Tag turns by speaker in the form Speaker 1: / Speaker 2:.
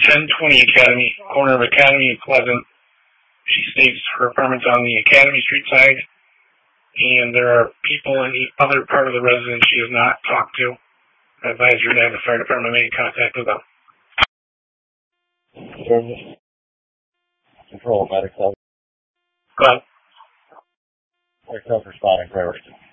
Speaker 1: 1020 Academy, corner of Academy and Pleasant. She states her apartment's on the Academy Street side, and there are people in the other part of the residence she has not talked to. I advise her to have the fire department make contact with them.
Speaker 2: Control, medic.
Speaker 1: Go ahead.
Speaker 2: Medic responding priority.